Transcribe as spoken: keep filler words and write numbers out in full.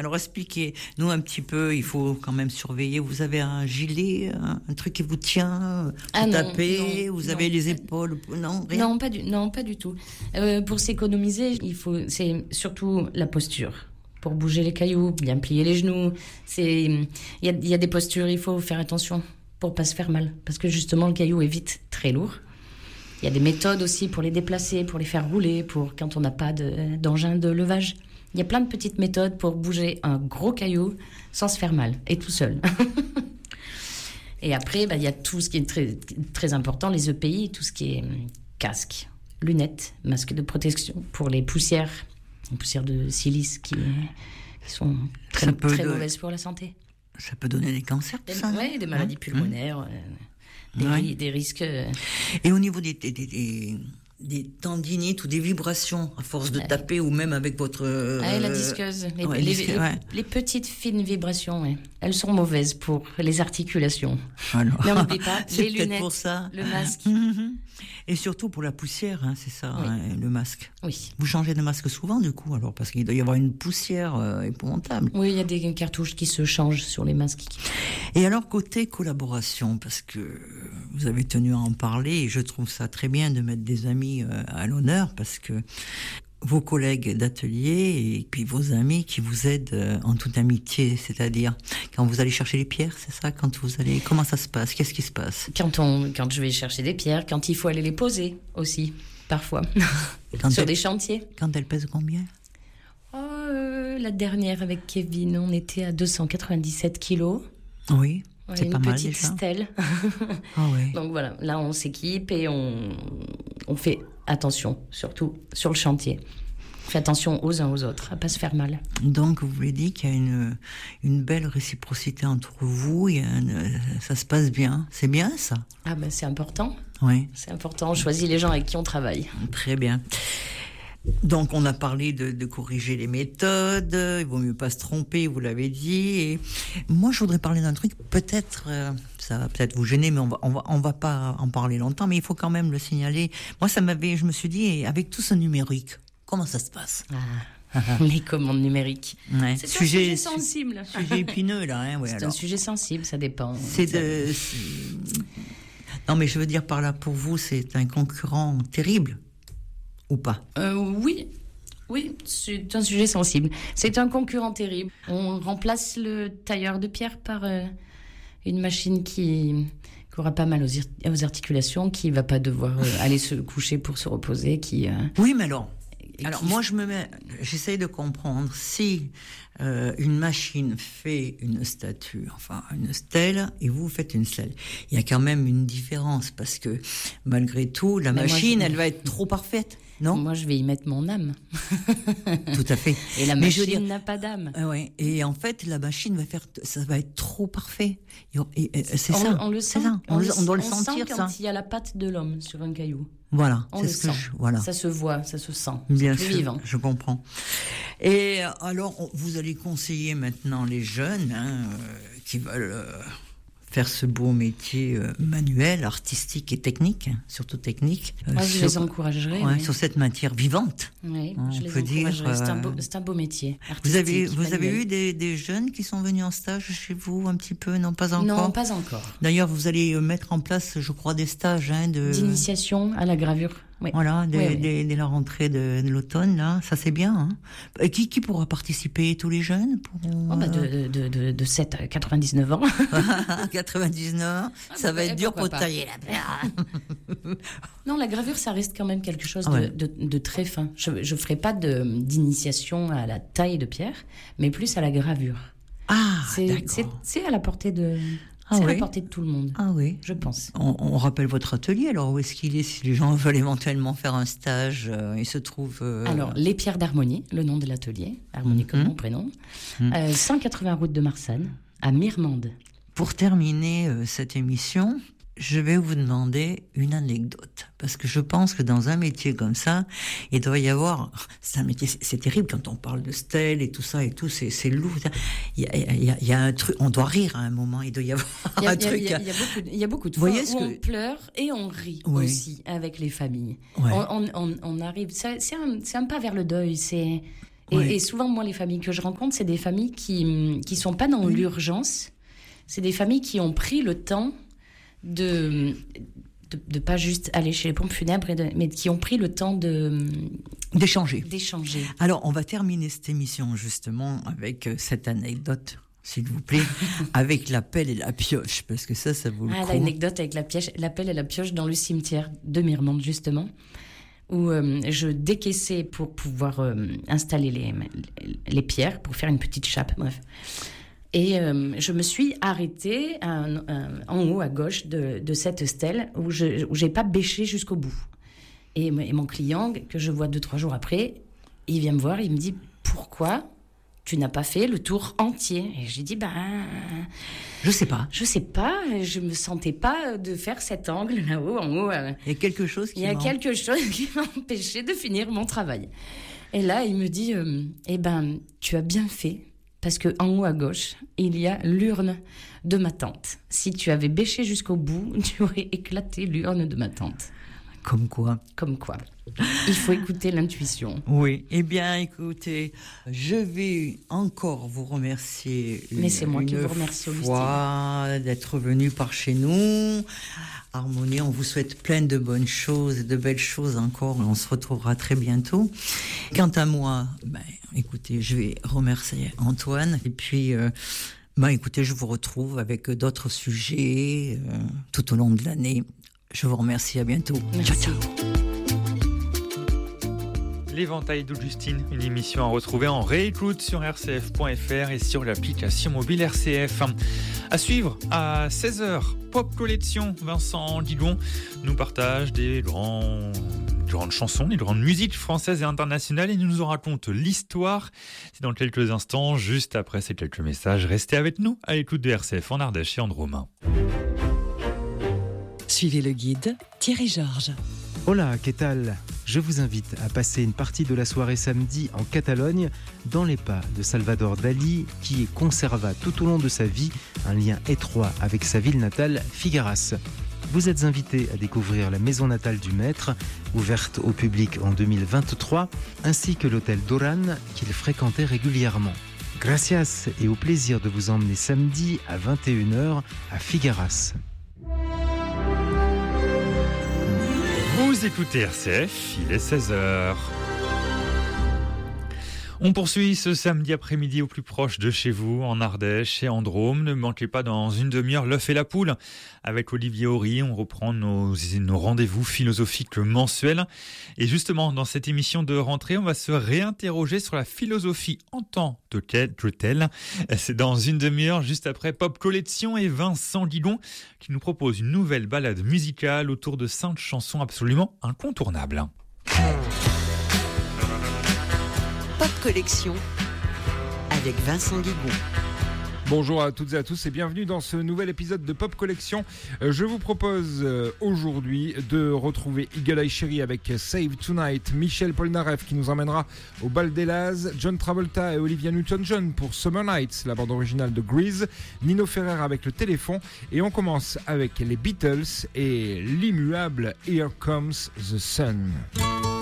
alors expliquez-nous un petit peu, il faut quand même surveiller. Vous avez un gilet, un, un truc qui vous tient, ah vous non, tapez, non, vous non, avez les pas, épaules, non, rien. Non, pas du, non, pas du tout. Euh, pour s'économiser, il faut, c'est surtout la posture. Pour bouger les cailloux, bien plier les genoux. C'est, il y a, il y a des postures, il faut faire attention pour pas se faire mal. Parce que justement, le caillou est vite très lourd. Il y a des méthodes aussi pour les déplacer, pour les faire rouler, pour quand on n'a pas de, d'engin de levage. Il y a plein de petites méthodes pour bouger un gros caillou sans se faire mal, et tout seul. Et après, bah, il y a tout ce qui est très, très important, les E P I, tout ce qui est casque, lunettes, masque de protection pour les poussières, les poussières de silice qui, qui sont très, très de... mauvaises pour la santé. Ça peut donner des cancers, des, ça, ouais, des maladies mmh. pulmonaires, euh, des, ouais. des risques. Euh... Et au niveau des, des, des, des, des tendinites ou des vibrations, à force de ouais. taper ou même avec votre... Euh, ah, la disqueuse. Les, ouais, les, disque, les, ouais. les petites fines vibrations, ouais. Elles sont mauvaises pour les articulations. Alors, mais on n'oublie pas les lunettes, pour ça. Le masque. Et surtout pour la poussière, hein, c'est ça, oui. hein, le masque. Oui. Vous changez de masque souvent, du coup, alors, parce qu'il doit y avoir une poussière euh, épouvantable. Oui, il y a des cartouches qui se changent sur les masques. Et alors, côté collaboration, parce que vous avez tenu à en parler, et je trouve ça très bien de mettre des amis euh, à l'honneur, parce que vos collègues d'atelier et puis vos amis qui vous aident en toute amitié, c'est-à-dire quand vous allez chercher les pierres, c'est ça, quand vous allez, comment ça se passe, qu'est-ce qui se passe? Quand on, quand je vais chercher des pierres, quand il faut aller les poser aussi, parfois, quand sur elle, des chantiers. Quand elles pèsent combien? Oh, euh, la dernière avec Kevin, on était à deux cent quatre-vingt-dix-sept kilos. Oui. Ouais, c'est une pas mal petite déjà. stèle. Ah ouais. Donc voilà, là on s'équipe et on, on fait attention, surtout sur le chantier. On fait attention aux uns aux autres, à pas se faire mal. Donc vous voulez dire qu'il y a une, une belle réciprocité entre vous, il y a une, ça se passe bien, c'est bien ça? Ah ben c'est important. Oui. C'est important, on choisit les gens avec qui on travaille. Très bien. Donc on a parlé de, de corriger les méthodes, il vaut mieux pas se tromper, vous l'avez dit. Et moi je voudrais parler d'un truc, peut-être, euh, ça va peut-être vous gêner, mais on va, on va, on va pas en parler longtemps, mais il faut quand même le signaler. Moi ça m'avait, je me suis dit, avec tout ce numérique, comment ça se passe? Ah. Les commandes numériques. Ouais. C'est sujet, un sujet sensible. Sujet épineux là. Hein, ouais, c'est alors. un sujet sensible, ça dépend. C'est de. C'est... Non mais je veux dire par là, pour vous, c'est un concurrent terrible. Ou pas? euh, Oui, oui, c'est un sujet sensible. C'est un concurrent terrible. On remplace le tailleur de pierre par euh, une machine qui aura pas mal aux, aux articulations, qui va pas devoir euh, aller se coucher pour se reposer, qui. Euh, oui, mais alors. Alors qui... moi je me mets, j'essaye de comprendre si euh, une machine fait une statue, enfin une stèle, et vous faites une stèle. Il y a quand même une différence parce que malgré tout, la mais machine, moi, je... elle va être trop parfaite, non? Moi je vais y mettre mon âme. Tout à fait. Et la machine dire... n'a pas d'âme. Euh, ouais. Et en fait, la machine va faire, ça va être trop parfait. Et, et, et, c'est on, ça. On le sent. Ça. On, on, le, on doit on le sentir sent ça. Quand il y a la patte de l'homme sur un caillou. Voilà, on c'est le ce sent. que je, voilà. Ça se voit, ça se sent. Bien c'est plus sûr, vivant. Je comprends. Et alors, vous allez conseiller maintenant les jeunes hein, euh, qui veulent euh, faire ce beau métier euh, manuel, artistique et technique, hein, surtout technique. Euh, Moi, je sur, les encouragerais. Ouais, oui. Sur cette matière vivante. Oui, on je les peut dire. Euh, c'est, un beau, c'est un beau métier. Vous avez, vous avez eu des, des jeunes qui sont venus en stage chez vous un petit peu? Non, pas encore. Non, pas encore. D'ailleurs, vous allez mettre en place, je crois, des stages hein, de d'initiation à la gravure. Oui. Voilà, dès, oui, oui. dès, dès la rentrée de, de l'automne, là, ça c'est bien. Hein. Et qui, qui pourra participer? Tous les jeunes pour, oh, bah de, de, de, de sept à quatre-vingt-dix-neuf ans. quatre-vingt-dix-neuf ans, ah, ça bah, va être dur pour pas. Tailler la pierre. Non, la gravure, ça reste quand même quelque chose ah ouais. de, de, de très fin. Je ne ferai pas de, d'initiation à la taille de pierre, mais plus à la gravure. Ah, c'est, d'accord. C'est, c'est à la portée de... Ah c'est oui. à la portée de tout le monde. Ah oui. Je pense. On, on rappelle votre atelier, alors où est-ce qu'il est? Si les gens veulent éventuellement faire un stage, euh, il se trouve... Euh... Alors, Les Pierres d'Harmonie, le nom de l'atelier. Harmonie comme mmh. mon prénom. Mmh. Euh, cent quatre-vingts route de Marsanne, à Mirmande. Pour terminer euh, cette émission, je vais vous demander une anecdote. Parce que je pense que dans un métier comme ça, il doit y avoir... C'est un métier, c'est, c'est terrible quand on parle de stèles et tout ça et tout, c'est, c'est lourd. Il y, a, il, y a, il y a un truc... On doit rire à un moment, il doit y avoir il y a, un il y a, truc... Il y a, il y a beaucoup de, il y a beaucoup de fois où que... on pleure et on rit oui. aussi avec les familles. Ouais. On, on, on arrive... C'est, c'est, un, c'est un pas vers le deuil, c'est... Et, ouais. et souvent, moi, les familles que je rencontre, c'est des familles qui qui sont pas dans mmh. l'urgence. C'est des familles qui ont pris le temps de de, de pas juste aller chez les pompes funèbres, et de, mais qui ont pris le temps de d'échanger. d'échanger. Alors, on va terminer cette émission justement avec cette anecdote, s'il vous plaît, avec la pelle et la pioche, parce que ça, ça vaut le ah, coup. L'anecdote avec la, pioche, la pelle et la pioche dans le cimetière de Mirmande, justement, où euh, je décaissais pour pouvoir euh, installer les, les pierres, pour faire une petite chape, bref. Et euh, je me suis arrêtée à, à, en haut à gauche de, de cette stèle où je où j'ai pas bêché jusqu'au bout. Et, et mon client, que je vois deux, trois jours après, il vient me voir, il me dit « Pourquoi tu n'as pas fait le tour entier ?» Et j'ai dit « Ben... Je sais pas. Je sais pas, je me sentais pas de faire cet angle là-haut, en haut. Il y a quelque chose qui Il y a quelque chose qui m'a empêché de finir mon travail. » Et là, il me dit euh, « Eh ben, tu as bien fait. » Parce qu'en haut à gauche, il y a l'urne de ma tante. Si tu avais bêché jusqu'au bout, tu aurais éclaté l'urne de ma tante. Comme quoi. Comme quoi. Il faut écouter l'intuition. Oui. Eh bien, écoutez, je vais encore vous remercier. Une, Mais c'est moi qui vous remercie, Augustine, d'être venu par chez nous. Harmonie, on vous souhaite plein de bonnes choses, de belles choses encore, et on se retrouvera très bientôt. Quant à moi, ben, écoutez, je vais remercier Antoine, et puis, euh, ben, écoutez, je vous retrouve avec d'autres sujets euh, tout au long de l'année. Je vous remercie, à bientôt. Merci. Ciao, ciao. L'éventail d'Augustine, une émission à retrouver en réécoute sur r c f point f r et sur l'application mobile R C F. À suivre à seize heures, Pop Collection. Vincent Didon nous partage des grands, grandes chansons, des grandes musiques françaises et internationales, et nous en raconte l'histoire. C'est dans quelques instants, juste après ces quelques messages. Restez avec nous à l'écoute de R C F en Ardèche et en Drôme. Suivez le guide Thierry Georges. Hola, ¿qué tal? Je vous invite à passer une partie de la soirée samedi en Catalogne, dans les pas de Salvador Dali, qui conserva tout au long de sa vie un lien étroit avec sa ville natale, Figueras. Vous êtes invité à découvrir la maison natale du maître, ouverte au public en deux mille vingt-trois, ainsi que l'hôtel Doran qu'il fréquentait régulièrement. Gracias et au plaisir de vous emmener samedi à vingt et une heures à Figueras. Vous écoutez R C F, il est seize heures. On poursuit ce samedi après-midi au plus proche de chez vous, en Ardèche et en Drôme. Ne manquez pas dans une demi-heure l'œuf et la poule. Avec Olivier Horry, on reprend nos, nos rendez-vous philosophiques mensuels. Et justement, dans cette émission de rentrée, on va se réinterroger sur la philosophie en tant que telle. C'est dans une demi-heure, juste après Pop Collection et Vincent Didon, qui nous propose une nouvelle balade musicale autour de cinq chansons absolument incontournables. Pop Collection avec Vincent Guigon. Bonjour à toutes et à tous et bienvenue dans ce nouvel épisode de Pop Collection. Euh, je vous propose euh, aujourd'hui de retrouver Eagle Eye Cherry avec Save Tonight, Michel Polnareff qui nous emmènera au Bal des Laz, John Travolta et Olivia Newton-John pour Summer Nights, la bande originale de Grease, Nino Ferrer avec Le Téléphone, et on commence avec les Beatles et l'immuable Here Comes the Sun.